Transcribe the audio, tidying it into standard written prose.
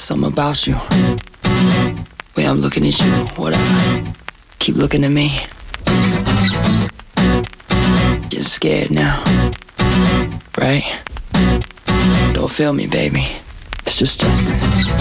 Something about you. Way I'm looking at you, whatever. Keep looking at me. You're scared now, right? Don't feel me, baby. It's just Justin.